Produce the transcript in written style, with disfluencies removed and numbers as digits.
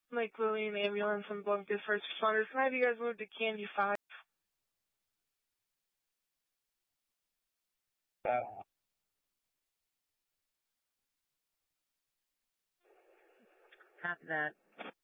Lake Lillian Ambulance and Blumpkin First Responders. Can I have you guys moved to Candy 5? Copy that.